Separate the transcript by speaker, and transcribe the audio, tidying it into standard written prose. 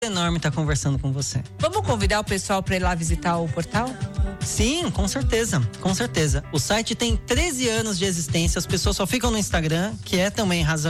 Speaker 1: enorme estar conversando com você.
Speaker 2: Vamos convidar o pessoal para ir lá visitar o portal?
Speaker 1: Sim, com certeza, com certeza. O site tem 13 anos de existência, as pessoas só ficam no Instagram, que é também razão